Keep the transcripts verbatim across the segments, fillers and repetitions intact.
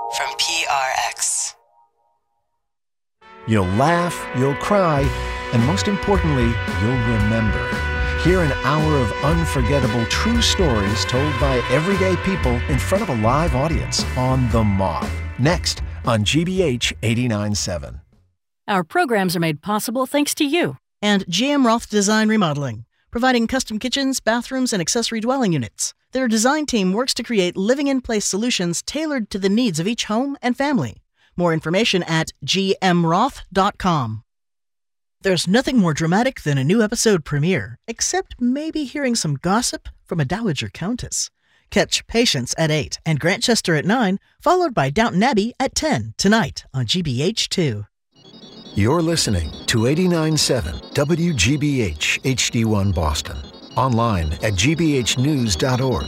from P R X. You'll laugh, you'll cry, and most importantly, you'll remember. Hear an hour of unforgettable true stories told by everyday people in front of a live audience on The Moth. Next on G B H eighty-nine point seven. Our programs are made possible thanks to you. And G M Roth Design Remodeling, providing custom kitchens, bathrooms, and accessory dwelling units. Their design team works to create living-in-place solutions tailored to the needs of each home and family. More information at g m roth dot com. There's nothing more dramatic than a new episode premiere, except maybe hearing some gossip from a Dowager Countess. Catch Patience at eight and Grantchester at nine, followed by Downton Abbey at ten, tonight on G B H two. You're listening to eighty-nine point seven W G B H H D one Boston. Online at g b h news dot org.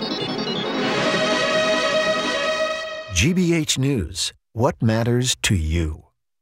G B H News. What matters to you?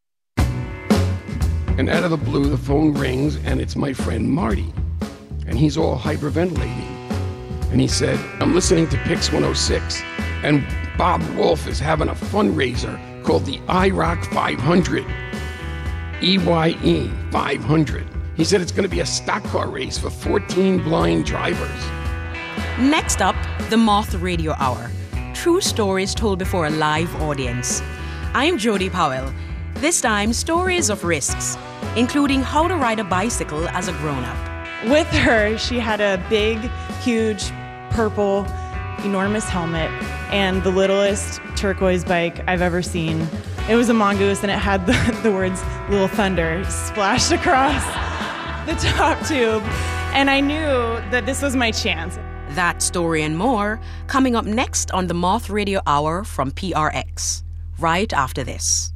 And out of the blue, the phone rings, and it's my friend Marty. And he's all hyperventilating. And he said, I'm listening to Pix one oh six, and Bob Wolf is having a fundraiser called the I ROC five hundred. E Y E five hundred. He said it's going to be a stock car race for fourteen blind drivers. Next up, the Moth Radio Hour. True stories told before a live audience. I'm Jody Powell. This time, stories of risks, including how to ride a bicycle as a grown-up. With her, she had a big, huge, purple, enormous helmet and the littlest turquoise bike I've ever seen. It was a mongoose, and it had the, the words Little Thunder splashed across the top tube. And I knew that this was my chance. That story and more coming up next on the Moth Radio Hour from P R X, right after this.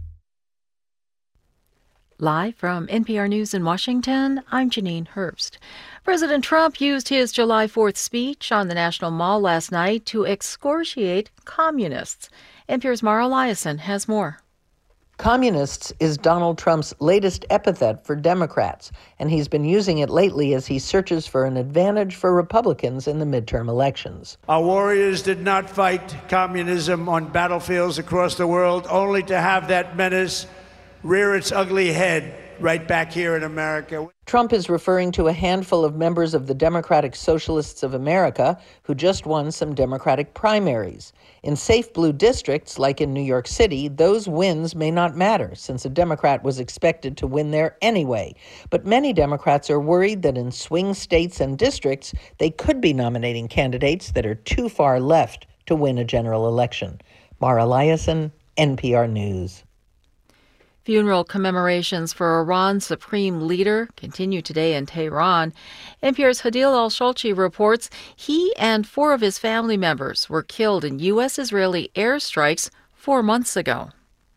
Live from N P R News in Washington, I'm Janine Herbst. President Trump used his July fourth speech on the National Mall last night to excoriate communists. N P R's Mara Eliason has more. Communists is Donald Trump's latest epithet for Democrats, and he's been using it lately as he searches for an advantage for Republicans in the midterm elections. Our warriors did not fight communism on battlefields across the world, only to have that menace rear its ugly head right back here in America. Trump is referring to a handful of members of the Democratic Socialists of America who just won some Democratic primaries. In safe blue districts, like in New York City, those wins may not matter, since a Democrat was expected to win there anyway. But many Democrats are worried that in swing states and districts, they could be nominating candidates that are too far left to win a general election. Mara Eliason, N P R News. Funeral commemorations for Iran's supreme leader continue today in Tehran. N P R's Hadil Al-Sholchi reports he and four of his family members were killed in U S-Israeli airstrikes four months ago.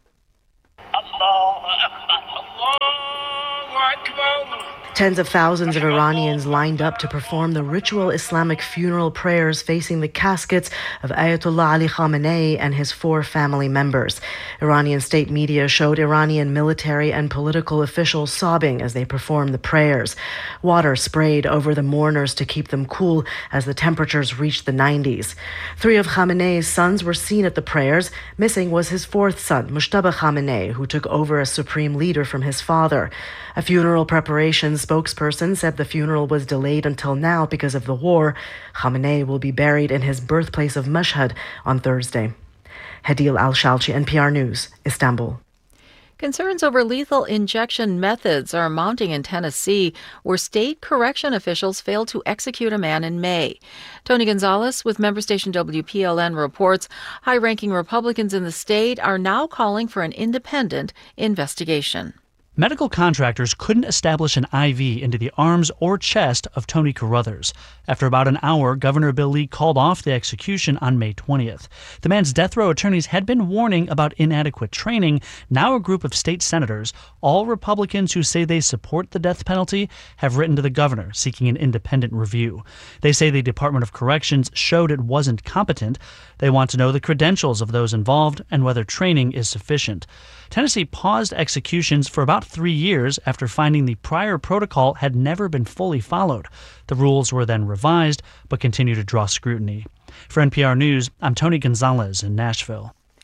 Tens of thousands of Iranians lined up to perform the ritual Islamic funeral prayers facing the caskets of Ayatollah Ali Khamenei and his four family members. Iranian state media showed Iranian military and political officials sobbing as they performed the prayers. Water sprayed over the mourners to keep them cool as the temperatures reached the nineties. Three of Khamenei's sons were seen at the prayers. Missing was his fourth son, Mujtaba Khamenei, who took over as supreme leader from his father. A funeral preparations spokesperson said the funeral was delayed until now because of the war. Khamenei will be buried in his birthplace of Mashhad on Thursday. Hadil Al-Sholchi, N P R News, Istanbul. Concerns over lethal injection methods are mounting in Tennessee, where state correction officials failed to execute a man in May. Tony Gonzalez with member station W P L N reports high-ranking Republicans in the state are now calling for an independent investigation. Medical contractors couldn't establish an I V into the arms or chest of Tony Carruthers. After about an hour, Governor Bill Lee called off the execution on May twentieth. The man's death row attorneys had been warning about inadequate training. Now a group of state senators, all Republicans who say they support the death penalty, have written to the governor seeking an independent review. They say the Department of Corrections showed it wasn't competent. They want to know the credentials of those involved and whether training is sufficient. Tennessee paused executions for about three years after finding the prior protocol had never been fully followed. The rules were then revised, but continue to draw scrutiny. For N P R News, I'm Tony Gonzalez in Nashville.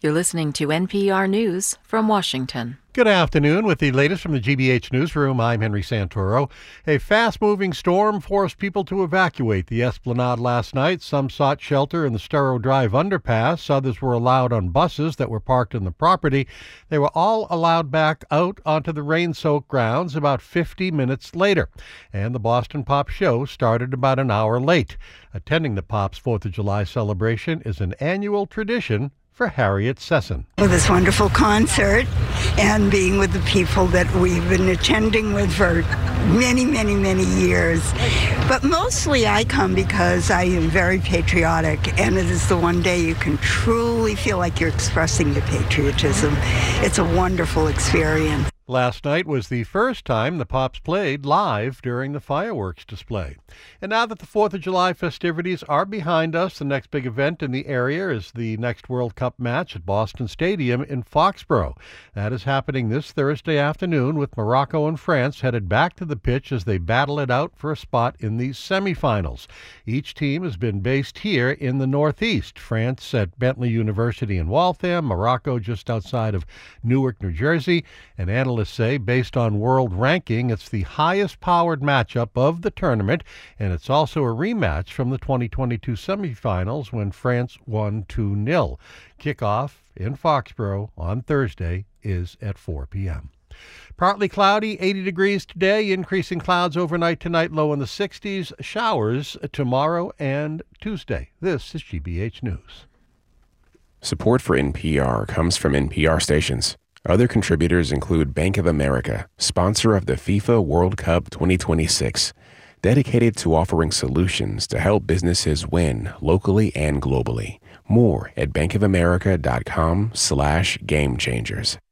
You're listening to N P R News from Washington. Good afternoon. With the latest from the G B H Newsroom, I'm Henry Santoro. A fast-moving storm forced people to evacuate the Esplanade last night. Some sought shelter in the Storrow Drive underpass. Others were allowed on buses that were parked on the property. They were all allowed back out onto the rain-soaked grounds about fifty minutes later. And the Boston Pop Show started about an hour late. Attending the Pop's fourth of July celebration is an annual tradition for Harriet Sesson. With this wonderful concert and being with the people that we've been attending with for many, many, many years. But mostly I come because I am very patriotic, and it is the one day you can truly feel like you're expressing your patriotism. It's a wonderful experience. Last night was the first time the Pops played live during the fireworks display. And now that the fourth of July festivities are behind us, the next big event in the area is the next World Cup match at Boston Stadium in Foxborough. That is happening this Thursday afternoon, with Morocco and France headed back to the pitch as they battle it out for a spot in the semifinals. Each team has been based here in the Northeast. France at Bentley University in Waltham, Morocco just outside of Newark, New Jersey, and analysts say, based on world ranking, it's the highest powered matchup of the tournament, and it's also a rematch from the twenty twenty-two semifinals when France won two nil. Kickoff in Foxborough on Thursday is at four p.m. Partly cloudy, eighty degrees today, increasing clouds overnight tonight, low in the sixties, showers tomorrow and Tuesday. This is G B H News. Support for N P R comes from N P R stations. Other contributors include Bank of America, sponsor of the FIFA World Cup twenty twenty-six, dedicated to offering solutions to help businesses win locally and globally. More at bankofamerica.com slash game changers.